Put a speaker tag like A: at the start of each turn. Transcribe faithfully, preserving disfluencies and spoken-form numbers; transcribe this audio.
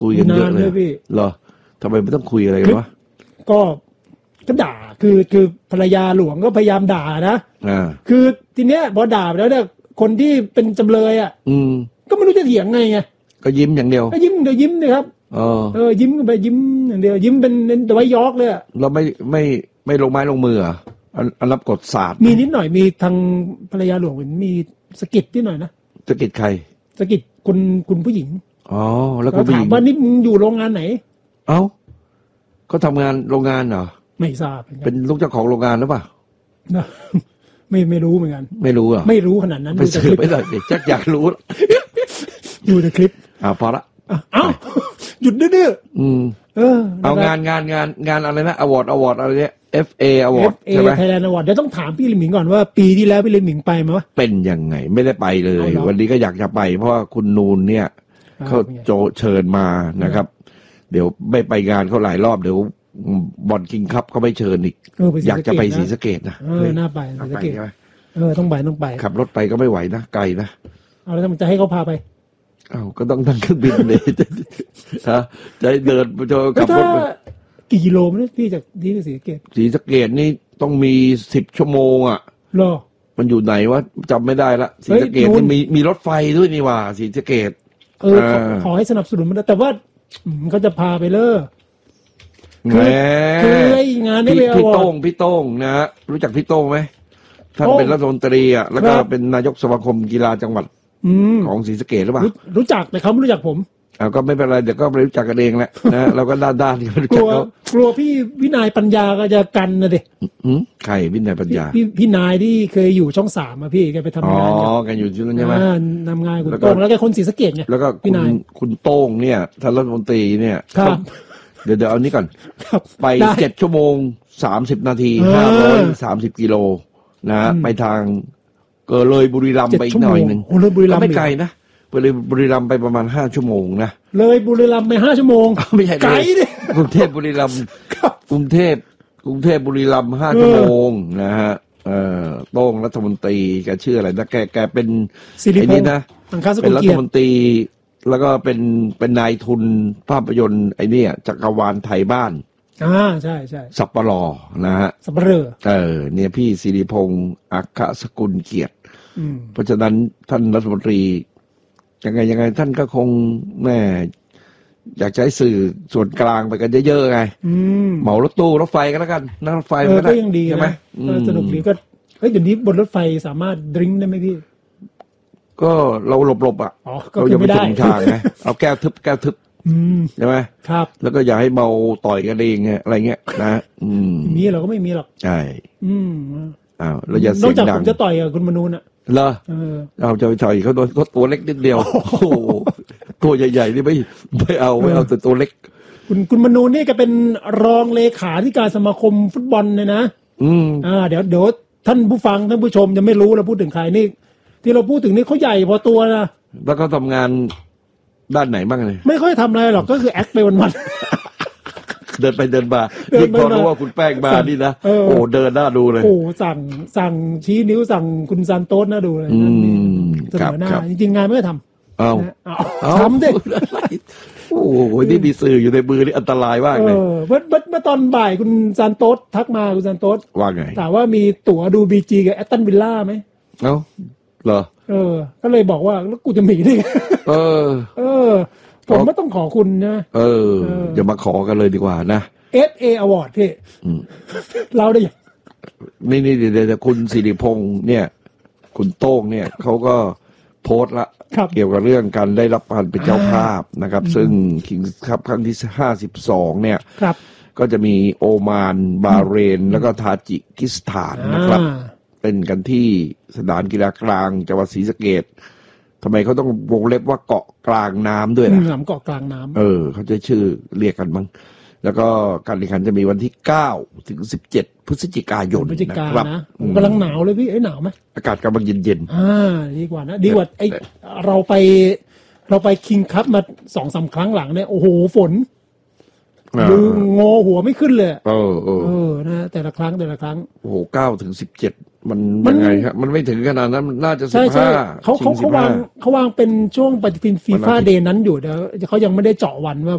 A: คุยกันเยอะเลยเหรอทำไมไม่ต้องคุยอะไรวะ
B: ก็ก็ด่าคือคือภรรยาหลวงก็พยายามด่านะอ่าคือทีเนี้ยพอด่าไปแล้วเนี่ยคนที่เป็นจำเลยอ่ะอืมก็ไม่รู้จะเถียงไงไงก็
A: ยิ้มอย่างเดียว
B: ก็ยิ้มเดี๋ยวยิ้มเลยครับเออเออยิ้มไปยิ้มอย่างเดียวยิ้มเป็นเป็นตัวย้อกเลยอ่ะ
A: เราไม่ไม่ไม่ลงไม้ลงมืออ่ะอันรับกฎศาสตร์
B: มีนิดหน่อยมีทางภรรยาหลวงมีสะกิดนิดหน่อยนะ
A: สะกิดใคร
B: สะกิดคุณคุณผู้หญิง
A: อ๋อแล้วคุณผู้หญิง
B: ว่านี่มึงอยู่โรงงานไหน
A: เอ้าก็ทำงานโรงงานเหรอ
B: ไม่ทราบ
A: เป็นลูกเจ้าของโรงงานหรือเปล่า
B: ไม่ไม่รู้เหมือนกัน
A: ไม่รู้อ่ะ
B: ไม่รู้ขนาดนั้น
A: ไปสืบไม่ได้จักอยากรู้
B: ดูในคลิป
A: อ่าพอละ
B: เอ้าหยุดดื้อ
A: อืมเออเอางานงานงานงานอะไรนะอวอร์ดอวอร์ดอะไรเนี่ย เอฟ เอ Award ใช่ไหม
B: Thailand Award เดี๋ยวต้องถามพี่ลิมหมิงก่อนว่าปีที่แล้วพี่ลิมหมิงไปไหมวะ
A: เป็นยังไงไม่ได้ไปเลยวันนี้ก็อยากจะไปเพราะว่าคุณนูนเนี่ยเขาโจเชิญมานะครับเดี๋ยวไม่ไปงานเขาหลายรอบเดี๋ยวบอลคิงคัพเขาไม่เชิญอีกอยากจะไปศรีสะเกษนะ
B: เออน่าไปศรีสะเกษเออต้องไปต้องไป
A: ขับรถไปก็ไม่ไหวนะไกลนะ
B: เอาแล้วจะให้เขาพาไป
A: อ้าวก็ต้องนั่งเครื่องบินเลยฮะจะเดินจะขับรถไป
B: กี่กิโลมั้ยพี่จากที่ศรีสะเกษ
A: ศรีสะเกษนี่ต้องมีสิบชั่วโมงอ่ะ
B: เหรอ
A: มันอยู่ไหนวะจำไม่ได้ละศรีสะเกษมีมีรถไฟด้วยนี่ว่าศรีสะเกษ
B: เออขอให้สนับสนุนมันแต่ว่าเขาจะพาไปเลย
A: คือคืองานนี้พี่โต้งพี่โต้งนะฮะรู้จักพี่โต้งไหมท่านเป็นรัฐมนตรีอ่ะแล้วก็เป็นนายกสมาคมกีฬาจังหวัดของศรีสะเกษหรือเปล่า
B: รู้จักแต่เขาไม่รู้จักผม
A: อ่าก็ไม่เป็นไรเดี๋ยวก็ไปรู้จักกันเองแหละนะเราก็ด้านด้านที่รู้จักเขา
B: กลัวพี่วินัยปัญญาก็จะกันนะเด็ก
A: ใครวินัยปัญญา
B: พี่พี่นายที่เคยอยู่ช่องสามอะพี่แกไปทำงาน
A: อ๋อแกอยู่ที่นั่นใช่ไหม
B: ทำงานคุณโต้งแล้วแกคนศรีสะเกษไง
A: แล้วก็คุณคุณโต้งเนี่ยท่านรัฐมนตรีเนี่ยเดี๋ยวเดี๋ยวเอานี้ก่อนไปเจ็ดชั่วโมงสามสิบนาทีห้าร้อยสามสิบกิโลนะไปทางเกิดเลยบุรีรัมย์ไปอีกหน่อยหนึ่งก็ไม่ไกลนะเลยบุรีรัมย์ไปประมาณห้าชั่วโมงนะ
B: เลยบุรีรัมย์ไปห้าชั่วโมง
A: ไม่ใช่ไกลดิกรุงเทพบุรีรัมย์กรุงเทพกรุงเทพบุรีรัมย์ห้าชั่วโมงนะฮะเอ่อโต้งรัฐมนตรีแกชื่ออะไรนะแกแกเป็น
B: ไอ้นี่นะ
A: เป็นรัฐมนตรีแล้วก็เป็นเป็นนายทุนภาพยนตร์ไอ้นี่จักรวาลไทยบ้าน
B: อ่าใช่ใช่
A: สัปปะรอนะฮะ
B: สัปปะเรอ
A: เออเนี่ยพี่สิริพงษ์อัคคสกุลเกียรติเพราะฉะนั้นท่านรัฐมนตรียังไงยังไงท่านก็คงแม่อยากใช้สื่อส่วนกลางไปกันเยอะๆไงเหมารถตู้รถไฟกันแล้วกันนั่งรถไฟ
B: ก็ยังดีใช่ไหมสนุกดีก็เฮ้ยเดี๋ยวนี้บนรถไฟสามารถดื่มได้ไหมพี่
A: ก็เราหลบๆอ่ะเรายังไม่ถึงทางไงเอาแก้วทึบแก้วทึบใช่ไหม
B: ครับ
A: แล้วก็อย่าให้เมาต่อยกันเองไงอะไรเงี้ยนะอืม
B: มีเราก็ไม่มีหรอก
A: ใช่
B: อืม
A: อ้าวเราอย่าเสียงดัง
B: นอกจากผมจะต่อยกับคุณมนูนอ่ะ
A: เหรอเราจะไปต่อยเขาโดนเขาตัวเล็กนิดเดียวโอ้โหตัวใหญ่ๆนี่ไม่ไม่เอาไม่เอาแต่ตัวเล็ก
B: คุณคุณมนูนนี่ก็เป็นรองเลขาธิการสมาคมฟุตบอลเลยนะ
A: อืม
B: อ่าเดี๋ยวเดี๋ยวท่านผู้ฟังท่านผู้ชมจะไม่รู้เราพูดถึงใครนี่ที่เราพูดถึงนี่เขาใหญ่พอตัวนะ
A: แล้วก็ทำงานด้านไหนบ้างเลย
B: ไม่ค่อยทำอะไรหรอกก็คือแอคไปวัน
A: ๆเดินไปเดินมายิ่งพอรู้ว่าคุณแป้งมานี่นะโอ้เดินหน้าดูเลย
B: โอ้สั่งสั่งชี้นิ้วสั่งคุณซานโต้น่าดูเลยเสนอหน้าจริงๆงานไม่ได้ทำ
A: เอา
B: ทำดิ
A: โอ้โหนี่มีสื่ออยู่ในมือนี่อันตรายมากเลย
B: เมื่อเมื่อตอนบ่ายคุณซานโต้ทักมาคุณซานโต้
A: ว่าไง
B: ถามว่ามีตั๋วดูบีจีกับแอตตันวิลล่าไหม
A: เอ้าเหรอ
B: เออก็เลยบอกว่าแล้วกูจะมีได้ไง
A: เออ
B: เออผมไม่ต้องขอคุณนะ
A: เอออย่ามาขอกันเลยดีกว่านะ
B: เอฟ เอ Award พี่เราได้ยัง
A: นี่นี่เดี๋ยวคุณสิริพงษ์เนี่ยคุณโต้งเนี่ยเขาก็โพสต์ละเกี่ยวกับเรื่องการได้รับการเป็นเจ้าภาพนะครับซึ่งคิงส์คัพครั้งที่ห้าสิบสองเนี่ยก็จะมีโอมานบาเรนแล้วก็ทาจิกิสถานนะครับเป็นกันที่สนามกีฬากลางจังหวัดศรีสะเกษทำไมเขาต้องวงเล็บว่าเกาะกลางน้ำด้วยนะ
B: สนามเกาะกลางน้ำ
A: เออเขาจะชื่อเรียกกันมั้งแล้วก็การแข่งขันจะมีวันที่เก้าถึงสิบเจ็ดพฤศจิกายน
B: นะครับกำลังหนาวเลยพี่เอ้ยหนาวไหม
A: อากาศกำลังเย็น
B: ๆอ่าดีกว่านะดีกว่าไอเราไปเราไปคิงคัพมาสองสามครั้งหลังเนี่ยโอ้โหฝนดูงอหัวไม่ขึ้นเลย
A: เออเออ
B: เออนะแต่ละครั้งแต่ละครั้ง
A: โอ้โหเก้าถึงสิบเจ็ดมันยังไงครับมันไม่ถึงขนาดนั้นน่าจะสิบห้า
B: เขาเขาเขาวางเขาวางเป็นช่วงปฏิทินฟีฟ่าเดย์นั้นอยู่เดี๋ยวเขายังไม่ได้เจาะวันว่า